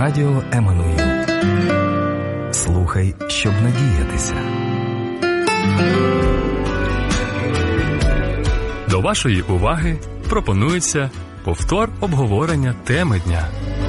Радіо Еммануїл. Слухай, щоб надіятися. До вашої уваги пропонується повтор обговорення теми дня.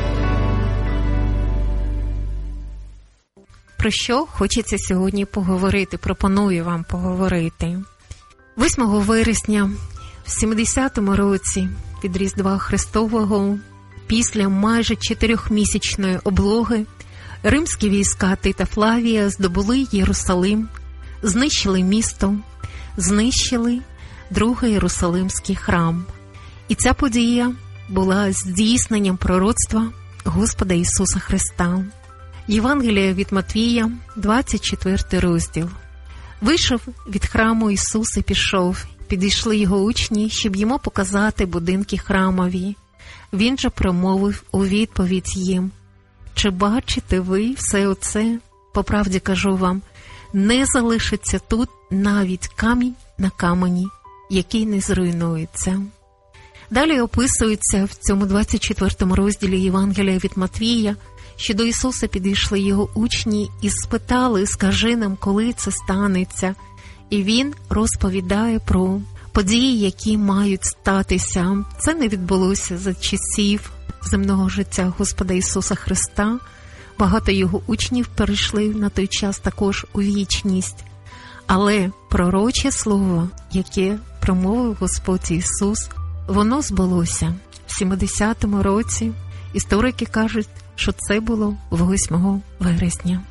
Про що хочеться сьогодні поговорити, пропоную вам поговорити. 8 вересня в 70-му році від Різдва Христового, після майже 4-місячної облоги, римські війська Тита Флавія здобули Єрусалим, знищили місто, знищили Другий Єрусалимський храм. І ця подія була здійсненням пророцтва Господа Ісуса Христа. Євангелія від Матвія, 24 розділ. Вийшов від храму Ісус і пішов. Підійшли його учні, щоб йому показати будинки храмові. Він же промовив у відповідь їм: «Чи бачите ви все оце? По правді кажу вам, не залишиться тут навіть камінь на камені, який не зруйнується». Далі описується в цьому 24 розділі Євангелія від Матвія, що до Ісуса підійшли його учні і спитали: «Скажи нам, коли це станеться?» І Він розповідає про події, які мають статися. Це не відбулося за часів земного життя Господа Ісуса Христа. Багато його учнів перейшли на той час також у вічність. Але пророче слово, яке промовив Господь Ісус, воно збулося в 70-му році. Історики кажуть, що це було 8 вересня.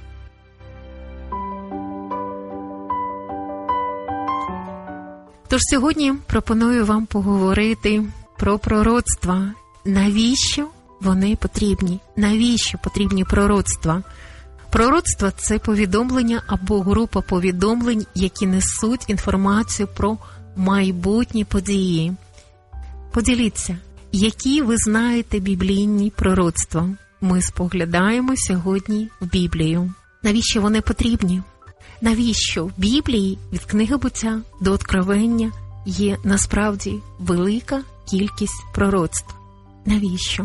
Тож сьогодні пропоную вам поговорити про пророцтва. Навіщо вони потрібні? Навіщо потрібні пророцтва? Пророцтва – це повідомлення або група повідомлень, які несуть інформацію про майбутні події. Поділіться, які ви знаєте біблійні пророцтва. Ми споглядаємо сьогодні в Біблію. Навіщо вони потрібні? Навіщо в Біблії від книги Буття до Откровення є насправді велика кількість пророцтв? Навіщо?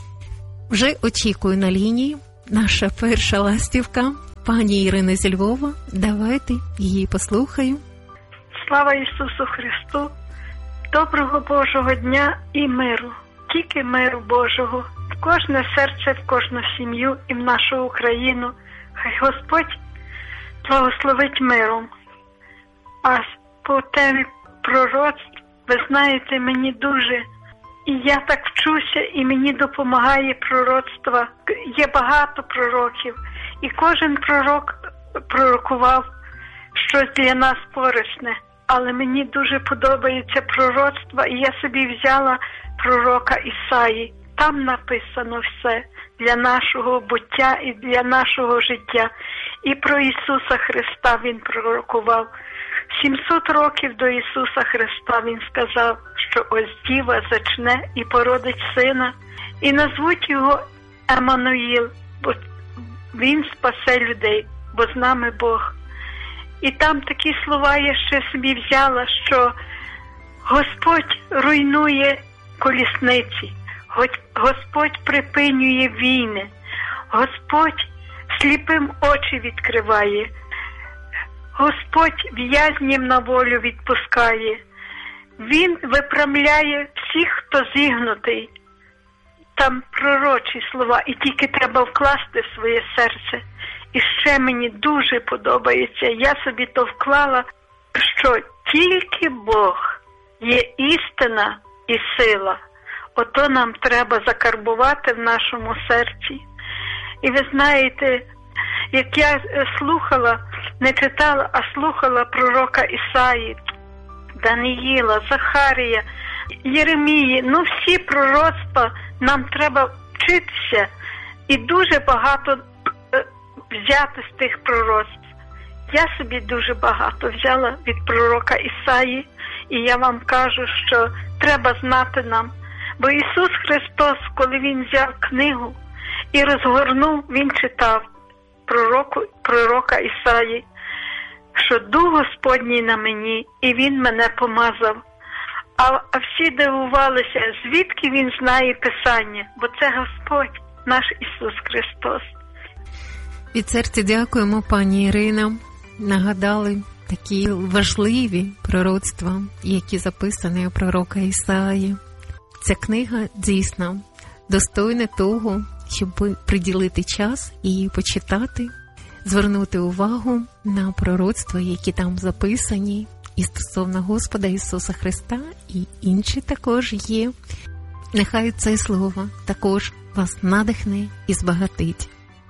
Вже очікую на лінії наша перша ластівка, пані Ірина зі Львова. Давайте її послухаю. Слава Ісусу Христу! Доброго Божого дня і миру! Тільки миру Божого! В кожне серце, в кожну сім'ю і в нашу Україну. Хай Господь благословить миром. А по темі пророцтв, ви знаєте, мені дуже, і я так вчуся, і мені допомагає пророцтво. Є багато пророків, і кожен пророк пророкував щось для нас корисне. Але мені дуже подобається пророцтво, і я собі взяла пророка Ісаї. Там написано все для нашого буття і для нашого життя. І про Ісуса Христа він пророкував. 700 років до Ісуса Христа він сказав, що ось діва зачне і породить сина, і назвуть його Еммануїл, бо він спасе людей, бо з нами Бог. І там такі слова я ще собі взяла, що Господь руйнує колісниці, Господь припинює війни, Господь сліпим очі відкриває, Господь в'язнів на волю відпускає, Він виправляє всіх, хто зігнутий. Там пророчі слова, і тільки треба вкласти в своє серце. І ще мені дуже подобається, я собі то вклала, що тільки Бог є істина і сила. Ото нам треба закарбувати в нашому серці. І ви знаєте, як я слухала, не читала, а слухала пророка Ісаї, Даниїла, Захарія, Єремії, всі пророцтва нам треба вчитися. І дуже багато взяти з тих пророцтв. Я собі дуже багато взяла від пророка Ісаї, і я вам кажу, що треба знати нам. Бо Ісус Христос, коли Він взяв книгу і розгорнув, Він читав пророка Ісаї, що Дух Господній на мені, і Він мене помазав. А всі дивувалися, звідки Він знає Писання, бо це Господь. наш Ісус Христос. Від серця дякуємо, пані Ірино. Нагадали такі важливі пророцтва, які записані у пророка Ісаї. Ця книга дійсно достойна того, щоб приділити час і її почитати, звернути увагу на пророцтва, які там записані, і стосовно Господа Ісуса Христа, і інші також є. Нехай це слово також вас надихне і збагатить.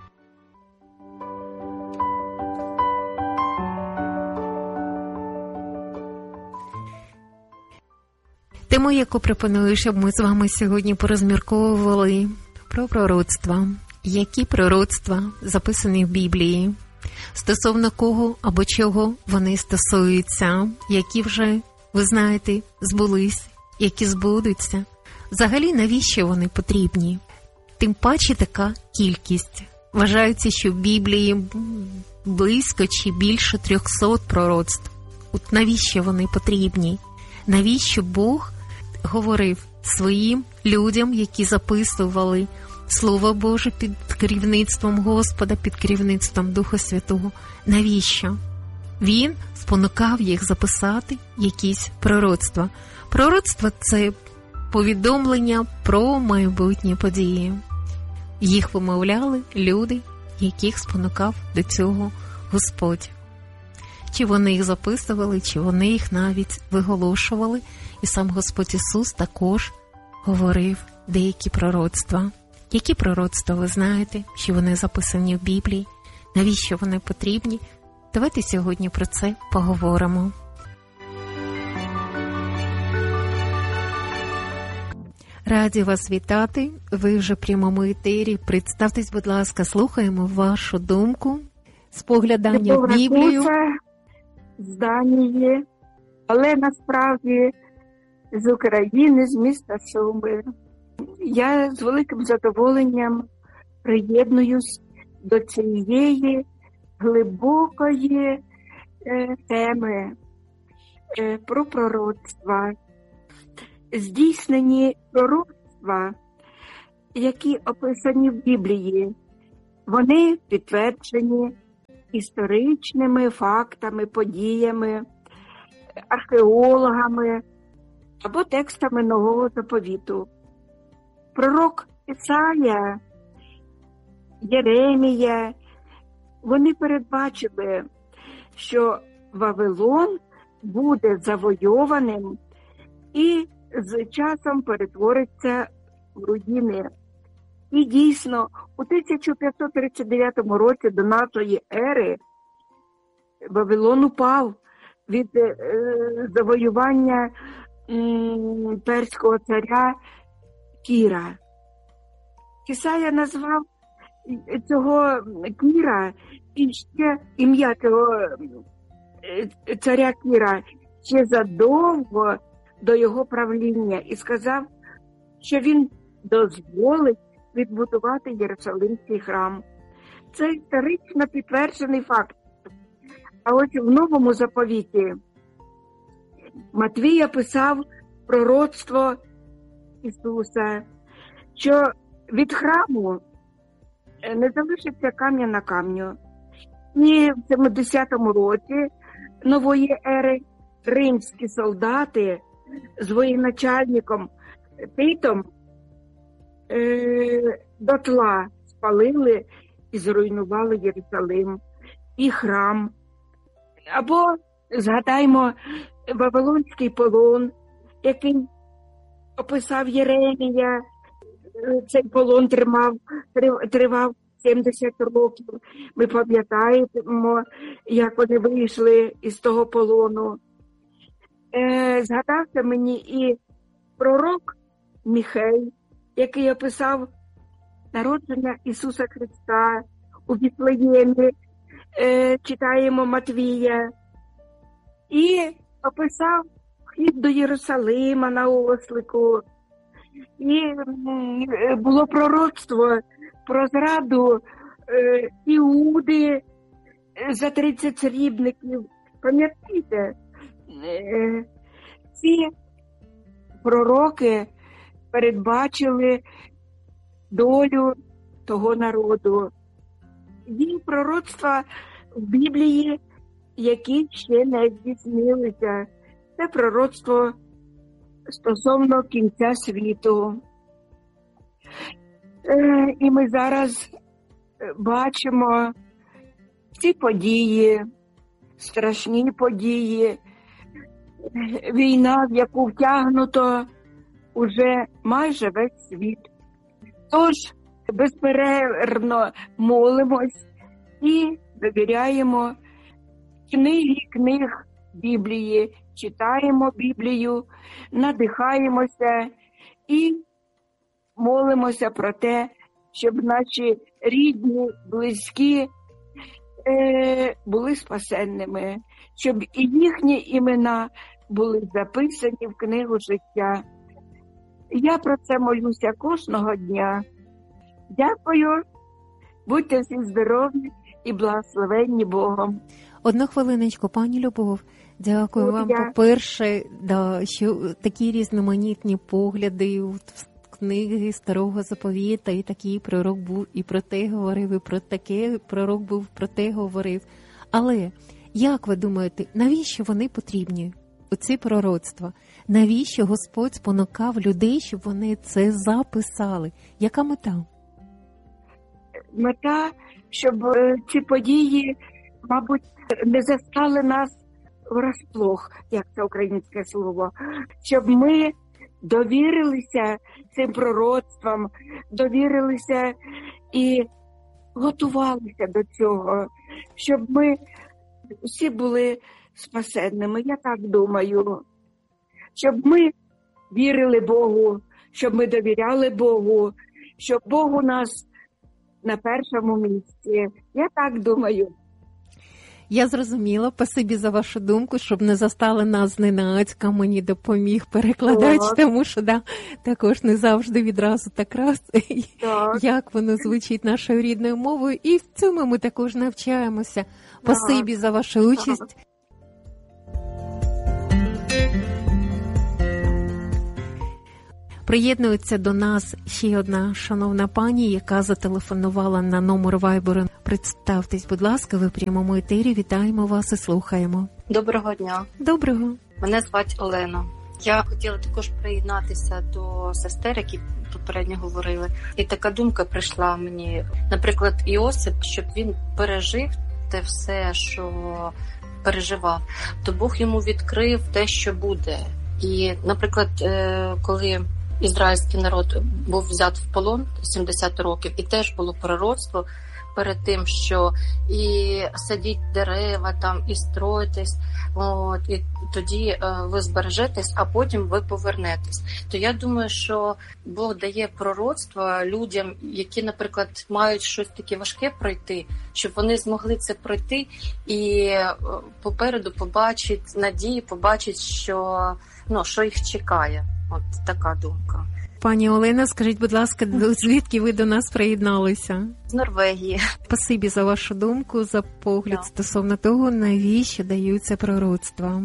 Тему, яку пропоную, щоб ми з вами сьогодні порозмірковували про пророцтва. Які пророцтва записані в Біблії, стосовно кого або чого вони стосуються, які вже, ви знаєте, збулись, які збудуться. Взагалі, навіщо вони потрібні? Тим паче така кількість. Вважається, що в Біблії близько чи більше 300 пророцтв. От навіщо вони потрібні? Навіщо Бог говорив своїм людям, які записували Слово Боже під керівництвом Господа, під керівництвом Духа Святого? Навіщо? Він спонукав їх записати якісь пророцтва. Пророцтва – це повідомлення про майбутні події. Їх вимовляли люди, яких спонукав до цього Господь. Чи вони їх записували, чи вони їх навіть виголошували. І сам Господь Ісус також говорив деякі пророцтва. Які пророцтва ви знаєте, що вони записані в Біблії? Навіщо вони потрібні? Давайте сьогодні про це поговоримо. Раді вас вітати. Ви вже в прямому етері. Представтесь, будь ласка, слухаємо вашу думку, споглядання в Біблію. З Данії, але насправді з України, з міста Суми. Я з великим задоволенням приєднуюсь до цієї глибокої теми про пророцтва. Здійснені пророцтва, які описані в Біблії, вони підтверджені історичними фактами, подіями, археологами або текстами Нового Заповіту. Пророк Ісая, Єремія, вони передбачили, що Вавилон буде завойованим і з часом перетвориться в руїни. І дійсно, у 1539 році до нашої ери Вавилон упав від завоювання перського царя Кіра. Ісая назвав цього Кіра і ще ім'я цього царя Кіра ще задовго до його правління і сказав, що він дозволить відбудувати Єрусалимський храм. Це історично підтверджений факт. А ось в Новому Заповіті Матвій описав пророцтво Ісуса, що від храму не залишиться камня на камню. І в 70-му році нової ери римські солдати з воєначальником Титом дотла спалили і зруйнували Єрусалим і храм. Або згадаймо Вавилонський полон, який описав Єремія. Цей полон тривав 70 років. Ми пам'ятаємо, як вони вийшли із того полону. Згадався мені і пророк Міхей, який описав народження Ісуса Христа у Віфлеємі, читаємо Матвія, і описав вхід до Єрусалима на ослику. І було пророцтво про зраду Іуди за 30 срібників. Пам'ятаєте? Ці пророки передбачили долю того народу. Є пророцтва в Біблії, які ще не здійснилися. Це пророцтво стосовно кінця світу. І ми зараз бачимо ці події, страшні події, війна, в яку втягнуто уже майже весь світ. Тож безперервно молимось і довіряємо книг Біблії, читаємо Біблію, надихаємося і молимося про те, щоб наші рідні, близькі були спасенними, щоб і їхні імена були записані в книгу життя. Я про це молюся кожного дня. Дякую, будьте всі здорові і благословенні Богом. Одну хвилиночку, пані Любов. Дякую вам, по-перше, що такі різноманітні погляди в книги Старого Заповіта, і такий пророк був, і про те говорив, і про таке пророк був, про те говорив. Але, як ви думаєте, навіщо вони потрібні, оці пророцтва? Навіщо Господь спонукав людей, щоб вони це записали? Яка мета? Мета, щоб ці події, мабуть, не застали нас врасплох, як це українське слово, щоб ми довірилися цим пророцтвам, довірилися і готувалися до цього, щоб ми всі були спасенними, я так думаю. Щоб ми вірили Богу, щоб ми довіряли Богу, щоб Бог у нас на першому місці. Я так думаю. Я зрозуміла. Спасибі за вашу думку, щоб не застали нас зненацька, мені допоміг перекладач, тому що також не завжди відразу так раз, як воно звучить нашою рідною мовою. І в цьому ми також навчаємося. Спасибі за вашу участь. Приєднується до нас ще одна шановна пані, яка зателефонувала на номер Вайберу. Представтесь, будь ласка, ви в прямому етері. Вітаємо вас і слухаємо. Доброго дня. Доброго. Мене звати Олена. Я хотіла також приєднатися до сестер, які попередньо говорили. І така думка прийшла мені. Наприклад, Іосип, щоб він пережив те все, що переживав, то Бог йому відкрив те, що буде. І, наприклад, коли ізраїльський народ був взят в полон 70 років, і теж було пророцтво перед тим, що і садіть дерева там, і строїтесь, і тоді ви збережетесь, а потім ви повернетесь. То я думаю, що Бог дає пророцтво людям, які, наприклад, мають щось таке важке пройти, щоб вони змогли це пройти і попереду побачить надії, побачить, що їх чекає. От така думка. Пані Олена, скажіть, будь ласка, звідки ви до нас приєдналися? З Норвегії. Спасибі за вашу думку, за погляд стосовно того, навіщо даються пророцтва.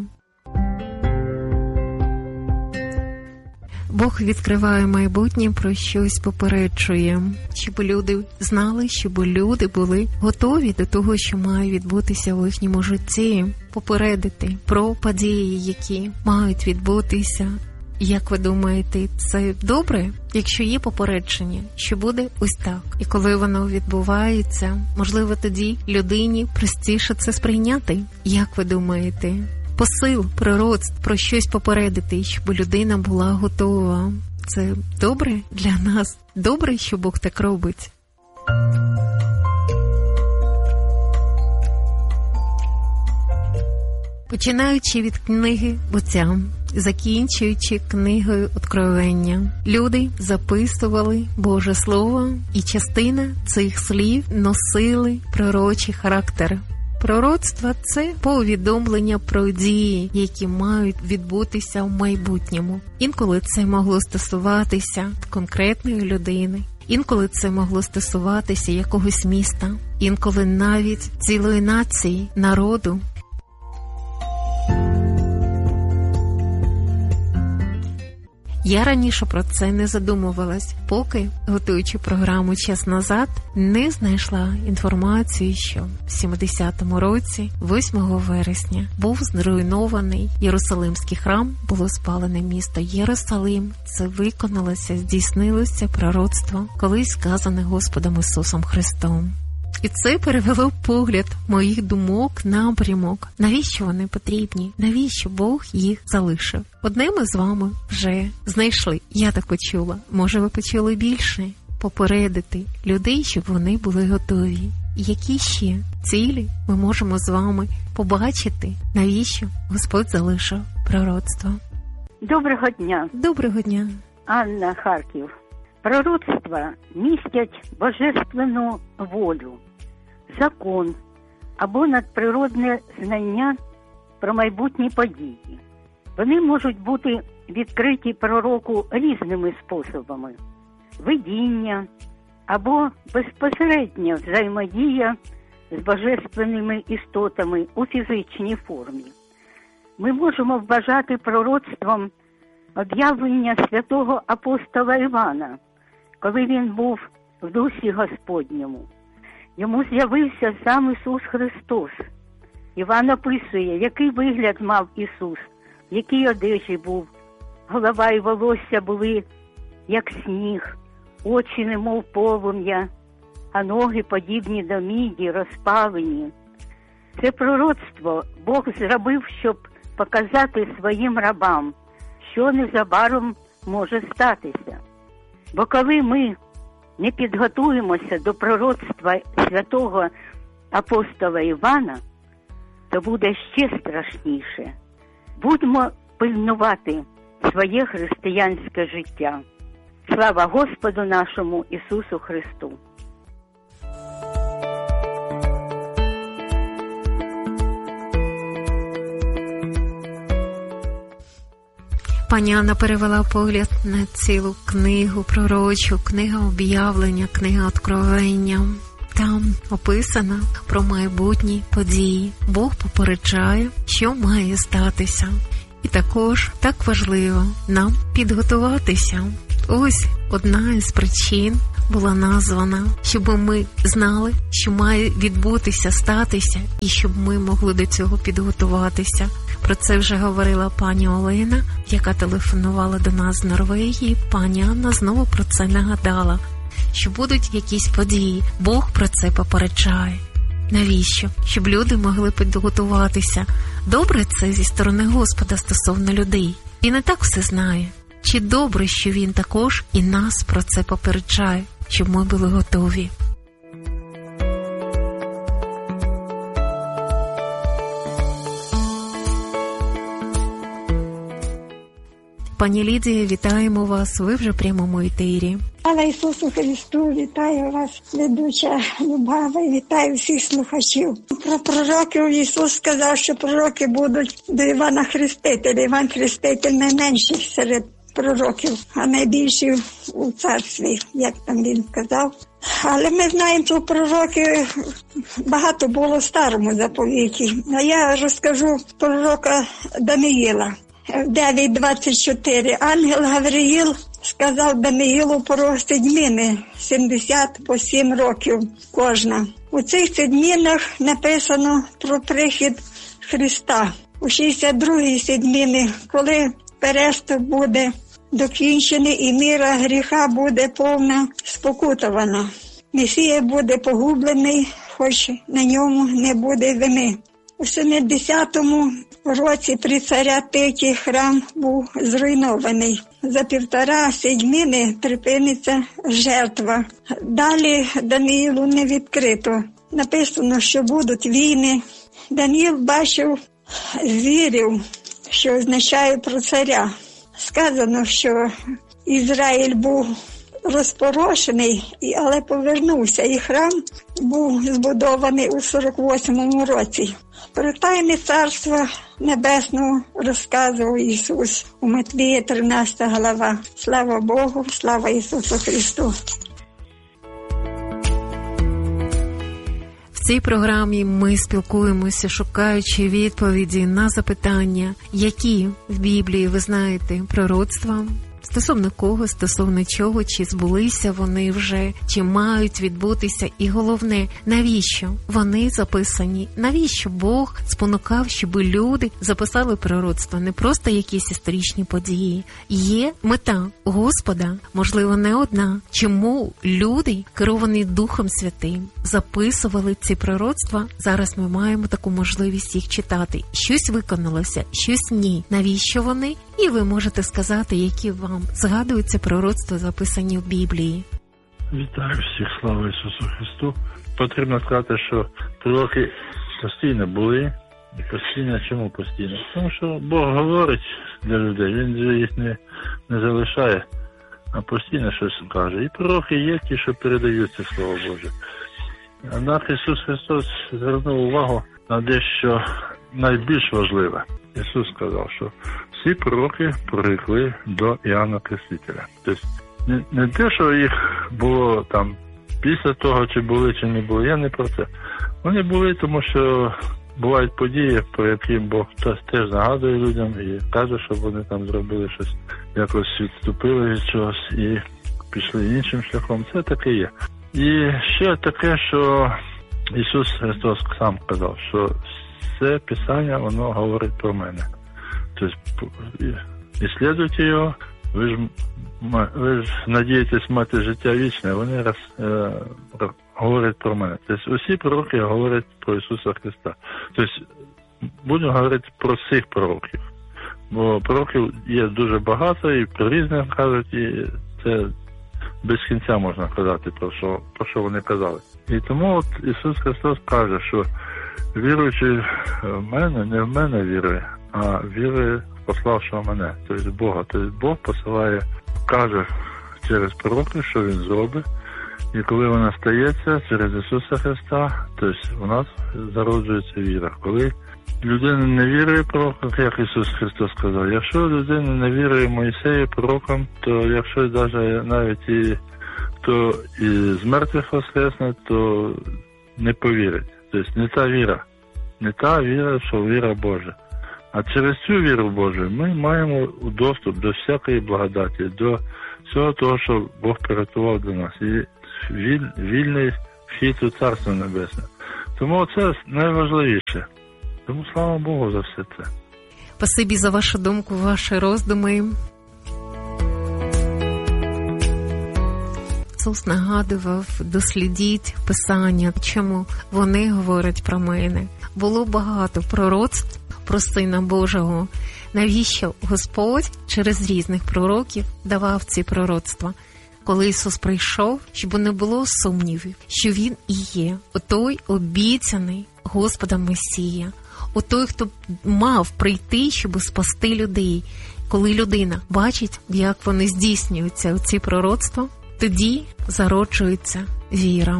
Бог відкриває майбутнє, про щось попереджує, щоб люди знали, щоб люди були готові до того, що має відбутися в їхньому житті, попередити про події, які мають відбутися. Як ви думаєте, це добре, якщо є попередження, що буде ось так? І коли воно відбувається, можливо, тоді людині простіше це сприйняти? Як ви думаєте? Посил пророцтв про щось попередити, щоб людина була готова. Це добре для нас? Добре, що Бог так робить? Починаючи від книги Буття, закінчуючи книгою Откровення, люди записували Боже Слово, і частина цих слів носили пророчий характер. Пророцтво – це повідомлення про дії, які мають відбутися в майбутньому. Інколи це могло стосуватися конкретної людини, інколи це могло стосуватися якогось міста, інколи навіть цілої нації, народу. Я раніше про це не задумувалась, поки, готуючи програму «Час назад», не знайшла інформацію, що в 70-му році, 8 вересня, був зруйнований Єрусалимський храм, було спалене місто Єрусалим. Це виконалося, здійснилося пророцтво, колись сказане Господом Ісусом Христом. І це перевело погляд моїх думок, напрямок. Навіщо вони потрібні? Навіщо Бог їх залишив? Одне ми з вами вже знайшли. Я так почула. Може, ви почули більше? Попередити людей, щоб вони були готові. І які ще цілі ми можемо з вами побачити? Навіщо Господь залишив пророцтво? Доброго дня. Доброго дня. Анна, Харків. Пророцтва містять божественну волю, закон або надприродне знання про майбутні події. Вони можуть бути відкриті пророку різними способами. Видіння або безпосередня взаємодія з божественними істотами у фізичній формі. Ми можемо вважати пророцтвом об'явлення святого апостола Івана, коли він був в Дусі Господньому. Йому з'явився сам Ісус Христос. Іван описує, який вигляд мав Ісус, в якій одежі був. Голова і волосся були, як сніг, очі немов полум'я, а ноги подібні до міді, розпалені. Це пророцтво Бог зробив, щоб показати своїм рабам, що незабаром може статися. Бо коли ми не підготуємося до пророцтва святого апостола Івана, то буде ще страшніше. Будьмо пильнувати своє християнське життя. Слава Господу нашому Ісусу Христу! Пані Анна перевела погляд на цілу книгу пророчу, книга об'явлення, книга откровення. Там описано про майбутні події. Бог попереджає, що має статися. І також так важливо нам підготуватися. Ось одна із причин була названа, щоб ми знали, що має відбутися, статися, і щоб ми могли до цього підготуватися. Про це вже говорила пані Олена, яка телефонувала до нас з Норвегії. Пані Анна знову про це нагадала, що будуть якісь події. Бог про це попереджає. Навіщо? Щоб люди могли підготуватися. Добре це зі сторони Господа стосовно людей. І не так все знає. Чи добре, що Він також і нас про це попереджає, щоб ми були готові? Пані Лідія, вітаємо вас. Ви вже в прямому етері. Слава Ісусу Христу, вітаю вас, ведуча Любава, і вітаю всіх слухачів. Про пророків Ісус сказав, що пророки будуть до Івана Хрестителя. Іван Хреститель найменший серед пророків, а найбільший у царстві, як там він сказав. Але ми знаємо, що пророки багато було в Старому заповіті. А я розкажу пророка Даниїла. 9:24. Ангел Гавриїл сказав Даниїлу про седьмини, 70 по 7 років кожна. У цих седьминах написано про прихід Христа. У 62-й седьмини, коли переступ буде докінчений і міра гріха буде повна спокутована. Месія буде погублений, хоч на ньому не буде вини. У 70-му році при царя Титі храм був зруйнований. За 1,5 седьмини припиниться жертва. Далі Даниїлу не відкрито. Написано, що будуть війни. Даниїл бачив звірів, що означає про царя. Сказано, що Ізраїль був розпорошений, але повернувся, і храм був збудований у 48-му році. Про тайне царства небесного розказував Ісус у Матвія 13 глава. Слава Богу, слава Ісусу Христу! В цій програмі ми спілкуємося, шукаючи відповіді на запитання, які в Біблії, ви знаєте, пророцтва Стосовно кого, стосовно чого, чи збулися вони вже, чи мають відбутися. І головне, навіщо вони записані? Навіщо Бог спонукав, щоб люди записали пророцтва? Не просто якісь історичні події. Є мета Господа, можливо, не одна. Чому люди, керовані Духом Святим, записували ці пророцтва? Зараз ми маємо таку можливість їх читати. Щось виконалося, щось ні. Навіщо вони? І ви можете сказати, які вам згадуються пророцтва, записані в Біблії. Вітаю всіх, слава Ісусу Христу. Потрібно сказати, що пророки постійно були. І постійно, чому постійно? Тому що Бог говорить для людей, Він же їх не залишає, а постійно щось каже. І пророки є ті, що передають це Слово Боже. Однак Ісус Христос звернув увагу на дещо найбільш важливе. Ісус сказав, що всі пророки прирекли до Іоанна Крестителя. Тобто не те, що їх було там після того, чи були, чи не були, я не про це. Вони були, тому що бувають події, про які Бог теж нагадує людям і каже, щоб вони там зробили щось, якось відступили від чогось і пішли іншим шляхом. Це таке є. І ще таке, що Ісус Христос сам казав, що все Писання, воно говорить про мене. Тобто, іслідуйте його, ви ж надієтесь мати життя вічне, вони говорять про мене. Тобто, усі пророки говорять про Ісуса Христа. Тобто, будемо говорити про всіх пророків. Бо пророків є дуже багато, і про різних кажуть, і це без кінця можна казати, про що вони казали. І тому от Ісус Христос каже, що віруючи в мене, не в мене вірує, а вірує в пославшого мене, тобто Бога. Тобто Бог посилає, каже через пророків, що Він зробить, і коли вона стається через Ісуса Христа, тобто у нас зароджується віра. Коли людина не вірує пророкам, як Ісус Христос сказав, якщо людина не вірує Мойсею пророкам, то якщо навіть хто і з мертвих воскресне, то не повірить. Тобто не та віра, що віра Божа. А через цю віру Божу ми маємо доступ до всякої благодаті, до всього того, що Бог приготував до нас. І вільний вхід у Царство Небесне. Тому це найважливіше. Тому слава Богу за все це. Спасибі за вашу думку, ваші роздуми. Ісус нагадував, дослідіть Писання, чому вони говорять про мене. Було багато пророцтв про Сина Божого. Навіщо Господь через різних пророків давав ці пророцтва? Коли Ісус прийшов, щоб не було сумнівів, що Він і є отой обіцяний Господом Месія, отой, хто мав прийти, щоб спасти людей. Коли людина бачить, як вони здійснюються ці пророцтва, тоді зароджується віра.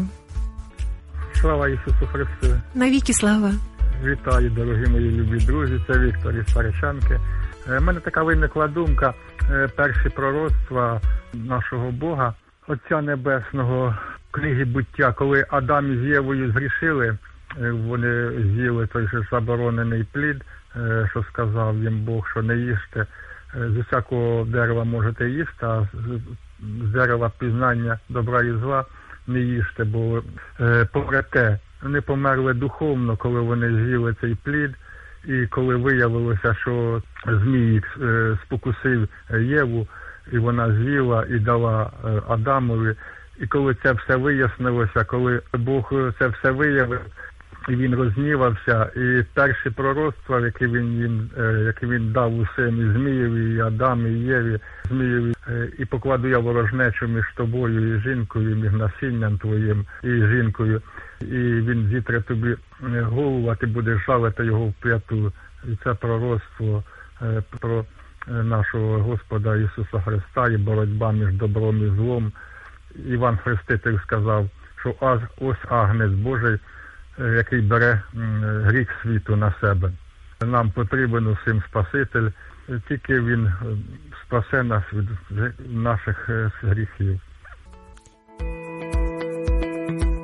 Слава Ісусу Христу! Навіки слава! Вітаю, дорогі мої любі друзі, це Віктор із Парищанки. У мене така виникла думка, перші пророцтва нашого Бога, Отця Небесного, книги Буття, коли Адам із Євою згрішили, вони з'їли той же заборонений плід, що сказав їм Бог, що не їжте, з усякого дерева можете їсти, а з дерева пізнання добра і зла не їжте, бо помрете. Вони померли духовно, коли вони з'їли цей плід, і коли виявилося, що змій спокусив Єву, і вона з'їла і дала Адамові. І коли це все вияснилося, коли Бог це все виявив, і він рознівався, і перші пророцтва, які він дав усім, і Змієві, і Адамі, і Єві, Змієві, і покладу я ворожнечу між тобою і жінкою, між насінням твоїм і жінкою, і він зітре тобі голову, а ти будеш жалити його в п'яту. І це пророцтво про нашого Господа Ісуса Христа і боротьба між добром і злом. Іван Хреститель сказав, що ось Агнець Божий, який бере гріх світу на себе. Нам потрібен усім Спаситель, тільки Він спасе нас від наших гріхів.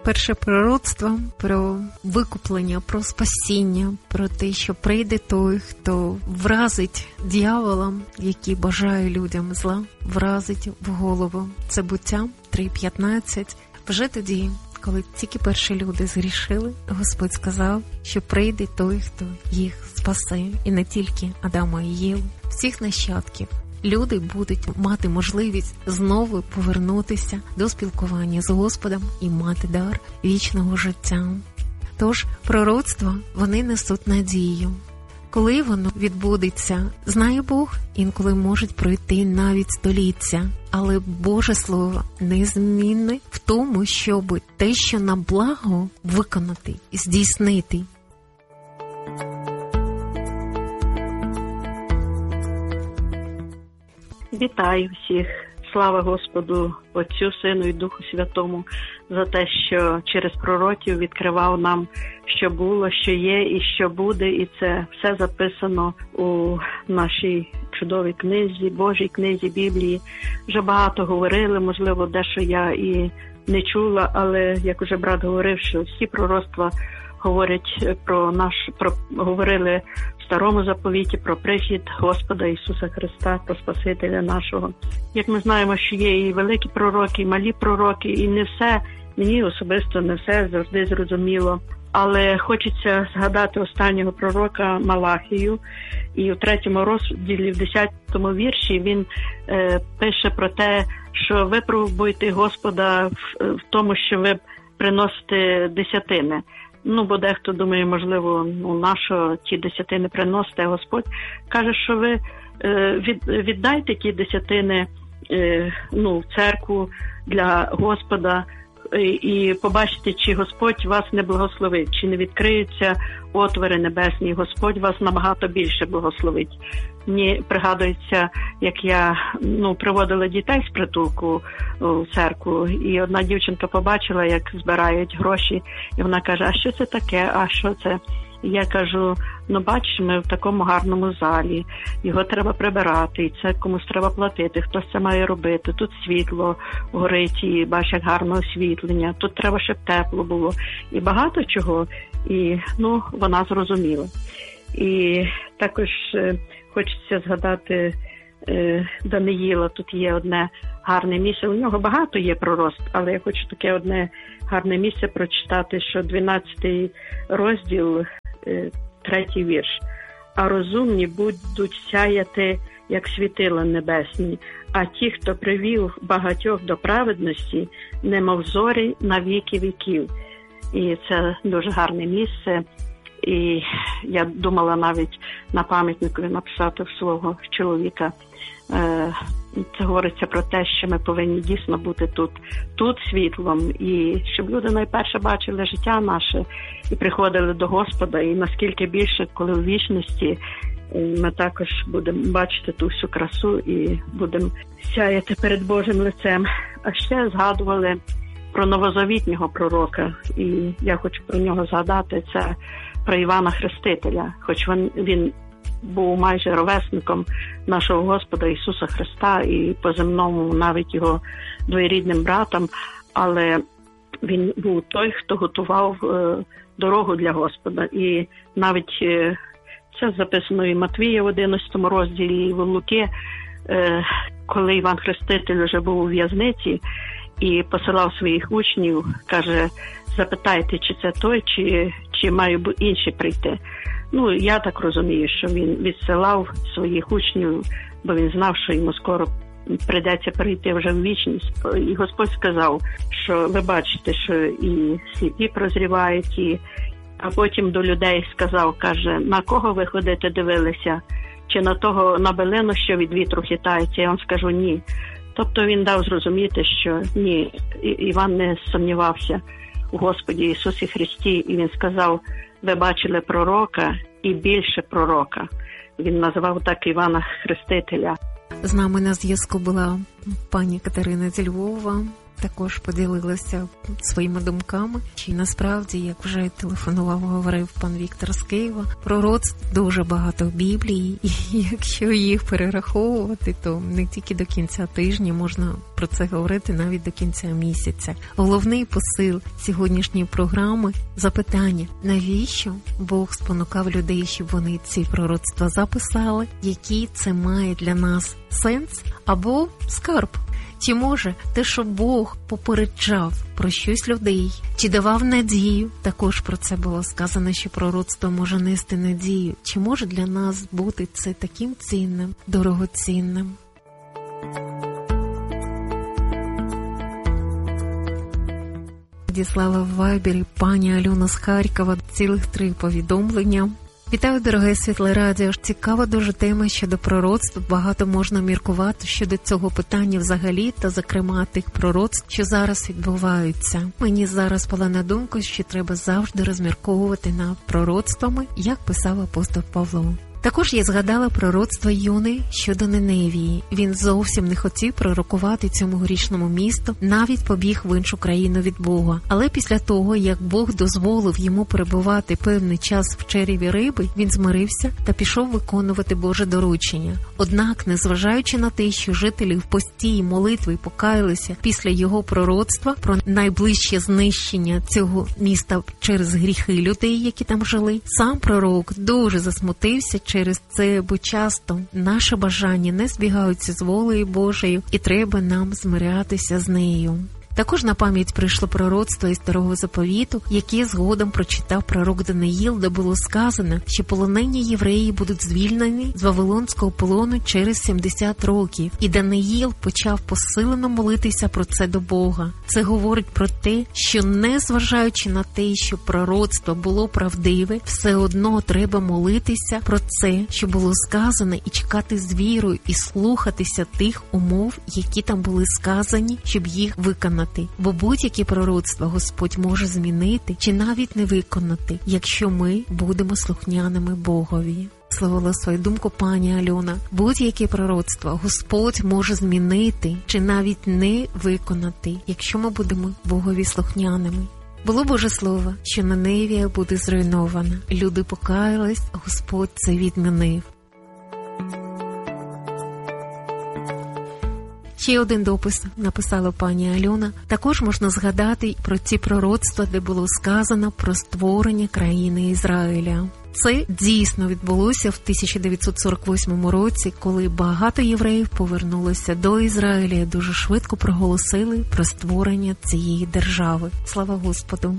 перше пророцтво про викуплення, про спасіння, про те, що прийде той, хто вразить дьяволам, який бажає людям зла, вразить в голову. Це Буття 3:15. Вже тоді, коли тільки перші люди згрішили, Господь сказав, що прийде той, хто їх спасе. І не тільки Адама і Єву, всіх нащадків. Люди будуть мати можливість знову повернутися до спілкування з Господом і мати дар вічного життя. Тож пророцтва, вони несуть надію. Коли воно відбудеться, знає Бог, інколи можуть пройти навіть століття. Але Боже Слово незмінне в тому, щоб те, що на благо, виконати і здійснити. Вітаю всіх. Слава Господу, Отцю, Сину і Духу Святому за те, що через пророків відкривав нам, що було, що є і що буде. І це все записано у нашій чудовій книзі, Божій книзі, Біблії. Вже багато говорили, можливо, дещо я і не чула, але, як уже брат говорив, що всі пророцтва говорять говорили в Старому Заповіті про прихід Господа Ісуса Христа, про Спасителя нашого. Як ми знаємо, що є і великі пророки, і малі пророки, і не все, мені особисто не все завжди зрозуміло. Але хочеться згадати останнього пророка Малахію, і у 3-му розділі, в 10-му вірші, він пише про те, що ви пробуйте Господа в тому, що ви приносите десятини. Бо дехто думає, можливо, нащо ті десятини приносите, Господь каже, що ви віддайте ті десятини в церкву для Господа і побачите, чи Господь вас не благословить, чи не відкриються отвори небесні, Господь вас набагато більше благословить. Мені пригадується, як я приводила дітей з притулку в церкву, і одна дівчинка побачила, як збирають гроші, і вона каже, а що це таке, а що це? І я кажу, бачиш, ми в такому гарному залі, його треба прибирати, і це комусь треба платити, хтось це має робити, тут світло горить, і бачиш, як гарне освітлення, тут треба, щоб тепло було, і багато чого, і вона зрозуміла. І також хочеться згадати Даниїла, тут є одне гарне місце, у нього багато є пророцтв, але я хочу таке одне гарне місце прочитати, що 12-й розділ, 3-й вірш. А розумні будуть сяяти, як світила небесні, а ті, хто привів багатьох до праведності, немов зорі на віки віків. І це дуже гарне місце. І я думала навіть на пам'ятнику написати в свого чоловіка. Це говориться про те, що ми повинні дійсно бути тут світлом, і щоб люди найперше бачили життя наше і приходили до Господа, і наскільки більше, коли в вічності ми також будемо бачити ту всю красу і будемо сяяти перед Божим лицем. А ще згадували про новозавітнього пророка, і я хочу про нього згадати, це про Івана Хрестителя, хоч він був майже ровесником нашого Господа Ісуса Христа і по-земному навіть його двоюрідним братом, але він був той, хто готував дорогу для Господа. І навіть це записано і Матвія в 11 розділі, і в Луки, коли Іван Хреститель вже був у в'язниці і посилав своїх учнів, каже, запитайте, чи це той, чи має інші прийти. Я так розумію, що він відсилав своїх учнів, бо він знав, що йому скоро прийдеться перейти вже в вічність. І Господь сказав, що ви бачите, що і сліпі прозрівають, а потім до людей сказав, каже, на кого ви ходите дивилися? Чи на того на билину, що від вітру хитається? Я вам скажу, ні. Тобто він дав зрозуміти, що ні, Іван не сумнівався у Господі Ісусі Христі, і він сказав, ви бачили пророка і більше пророка. Він називав так Івана Хрестителя. З нами на зв'язку була пані Катерина зі Львова. також поділилася своїми думками. Чи насправді, як вже телефонував, говорив пан Віктор з Києва, пророцтв дуже багато в Біблії, і якщо їх перераховувати, то не тільки до кінця тижня, можна про це говорити навіть до кінця місяця. Головний посил сьогоднішньої програми – запитання, навіщо Бог спонукав людей, щоб вони ці пророцтва записали, який це має для нас сенс або скарб. Чи може те, що Бог попереджав про щось людей, чи давав надію, також про це було сказано, що пророцтво може нести надію, чи може для нас бути це таким цінним, дорогоцінним? Надіслала в Вайбері пані Альона з Харкова цілих 3 повідомлення. Вітаю, дороге Світле Радіо. Цікава дуже тема щодо пророцтв. Багато можна міркувати щодо цього питання взагалі, та, зокрема, тих пророцтв, що зараз відбуваються. Мені зараз спала на думку, що треба завжди розмірковувати над пророцтвами, як писав апостол Павло. Також я згадала пророцтво Йони щодо Ниневії. Він зовсім не хотів пророкувати цьому грішному місту, навіть побіг в іншу країну від Бога. Але після того, як Бог дозволив йому перебувати певний час в череві риби, він змирився та пішов виконувати Боже доручення. Однак, незважаючи на те, що жителі в пості і молитви покаялися після його пророцтва про найближче знищення цього міста через гріхи людей, які там жили, сам пророк дуже засмутився через це, бо часто наші бажання не збігаються з волею Божою, і треба нам змирятися з нею. Також на пам'ять прийшло пророцтво із Старого Заповіту, яке згодом прочитав пророк Даниїл, де було сказано, що полонені євреї будуть звільнені з Вавилонського полону через 70 років. І Даниїл почав посилено молитися про це до Бога. Це говорить про те, що незважаючи на те, що пророцтво було правдиве, все одно треба молитися про це, що було сказано, і чекати з вірою, і слухатися тих умов, які там були сказані, щоб їх виконати. Бо будь-які пророцтва Господь може змінити чи навіть не виконати, якщо ми будемо слухняними Богові. Словила свою думку пані Альона. Будь-яке пророцтво Господь може змінити чи навіть не виконати, якщо ми будемо Богові слухняними. Було Боже Слово, що Ниневія буде зруйнована. Люди покаялись, Господь це відмінив. Ще один допис написала пані Альона. Також можна згадати про ті пророцтва, де було сказано про створення країни Ізраїля. Це дійсно відбулося в 1948 році, коли багато євреїв повернулися до Ізраїля і дуже швидко проголосили про створення цієї держави. Слава Господу!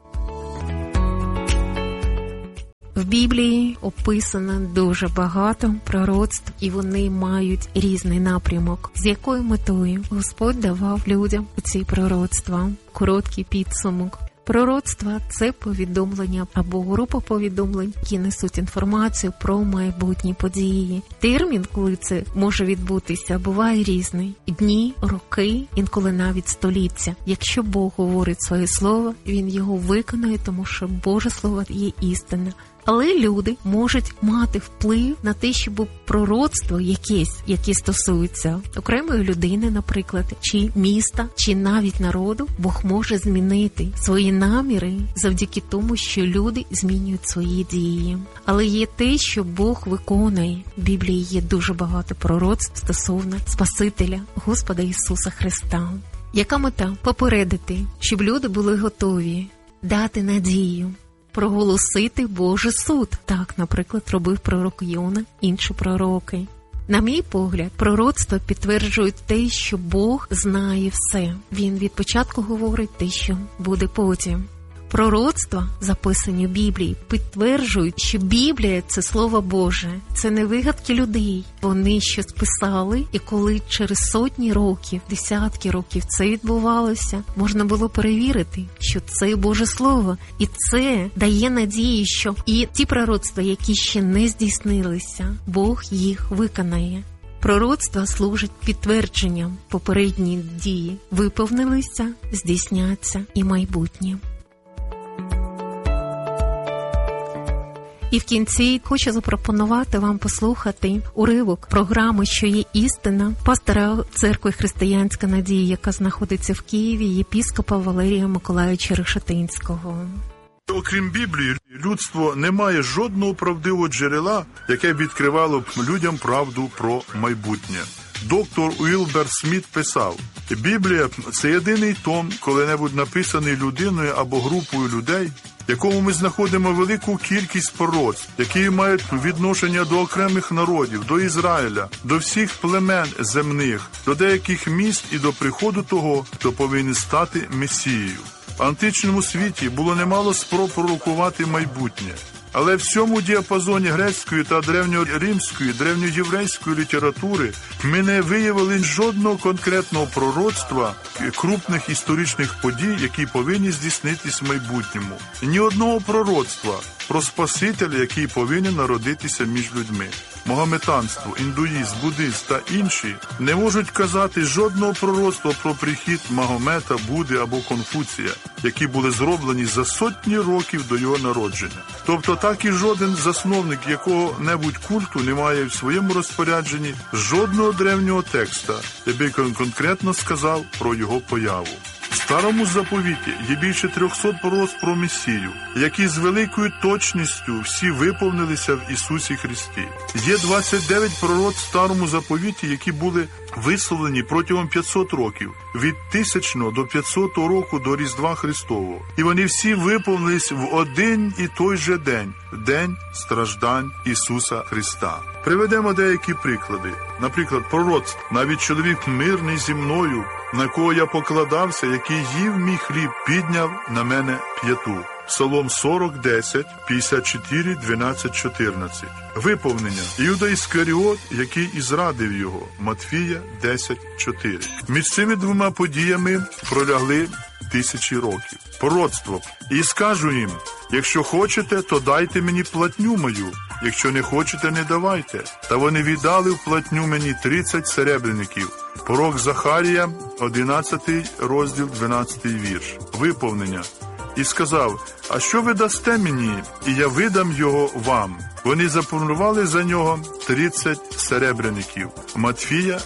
В Біблії описано дуже багато пророцтв, і вони мають різний напрямок. З якою метою Господь давав людям ці пророцтва? Короткий підсумок. Пророцтва – це повідомлення або група повідомлень, які несуть інформацію про майбутні події. Термін, коли це може відбутися, буває різний. Дні, роки, інколи навіть століття. Якщо Бог говорить своє слово, Він його виконує, тому що Боже Слово є істина. Але люди можуть мати вплив на те, щоб пророцтво якесь, яке стосується окремої людини, наприклад, чи міста, чи навіть народу, Бог може змінити свої наміри завдяки тому, що люди змінюють свої дії. Але є те, що Бог виконує. В Біблії є дуже багато пророцтв стосовно Спасителя, Господа Ісуса Христа. Яка мета? Попередити, щоб люди були готові, дати надію, проголосити Божий суд. Так, наприклад, робив пророк Йона, інші пророки. На мій погляд, пророцтва підтверджують те, що Бог знає все. Він від початку говорить те, що буде потім. Пророцтва, записані в Біблії, підтверджують, що Біблія – це Слово Боже, це не вигадки людей. Вони щось писали, і коли через сотні років, десятки років це відбувалося, можна було перевірити, що це Боже Слово. І це дає надію, що і ті пророцтва, які ще не здійснилися, Бог їх виконає. Пророцтва служать підтвердженням. Попередні дії виповнилися, здійсняться і майбутнє. І в кінці хочу запропонувати вам послухати уривок програми «Що є істина» пастора Церкви Християнська Надія, яка знаходиться в Києві, єпіскопа Валерія Миколайовича Решетинського. Окрім Біблії, людство не має жодного правдивого джерела, яке б відкривало б людям правду про майбутнє. Доктор Уілбер Сміт писав: «Біблія – це єдиний том, коли-небудь написаний людиною або групою людей, в якому ми знаходимо велику кількість пророцтв, які мають відношення до окремих народів, до Ізраїля, до всіх племен земних, до деяких міст і до приходу того, хто повинен стати Месією». В античному світі було немало спроб пророкувати майбутнє. Але в цьому діапазоні грецької та древньоримської, древньоєврейської літератури ми не виявили жодного конкретного пророцтва крупних історичних подій, які повинні здійснитись в майбутньому. Ні одного пророцтва про Спасителя, який повинен народитися між людьми. Магометанство, індуїзм, буддизм та інші не можуть казати жодного пророцтва про прихід Магомета, Будди або Конфуція, які були зроблені за сотні років до його народження. Тобто так і жоден засновник якого-небудь культу не має в своєму розпорядженні жодного древнього текста, який конкретно сказав про його появу. В Старому заповіті є більше 300 пророцтв про Месію, які з великою точністю всі виповнилися в Ісусі Христі. Є 29 пророцтв в Старому заповіті, які були висловлені протягом 500 років, від 1000 до 500 року до Різдва Христового. І вони всі виповнились в один і той же день – день страждань Ісуса Христа. Приведемо деякі приклади. Наприклад, пророцтво: «Навіть чоловік мирний зі мною, на кого я покладався, який їв мій хліб, підняв на мене п'яту». Псалом 40, 10, 54, 12, 14. Виповнення: Іуда Іскаріот, який і зрадив його. Матфія 10, 4. Між цими двома подіями пролягли 1000 років. Пророцтво: «І скажу їм, якщо хочете, то дайте мені платню мою, якщо не хочете, не давайте». Та вони віддали в платню мені 30 серебряників. Пророк Захарія, 11 розділ, 12 вірш. Виповнення: «І сказав, а що ви дасте мені, і я видам його вам?» Вони запропонували за нього 30 серебряників. Матфія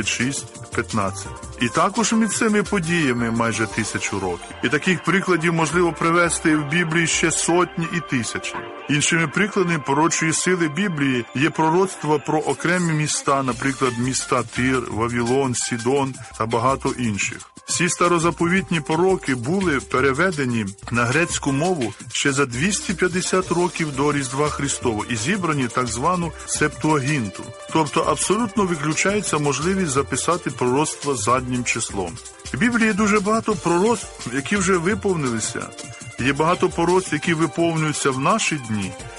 26, 15. І також між цими подіями майже 1000 років. І таких прикладів можливо привести в Біблії ще сотні і тисячі. Іншими прикладами пророчої сили Біблії є пророцтва про окремі міста, наприклад, міста Тир, Вавилон, Сідон та багато інших. Всі старозаповітні пророки були переведені на грецьку мову ще за 250 років до Різдва Христового і зібрані так звану Септуагінту. Тобто абсолютно виключається можливість записати пророцтво заднім числом. В Біблії є дуже багато пророцтв, які вже виповнилися. Є багато пророцтв, які виповнюються в наші дні.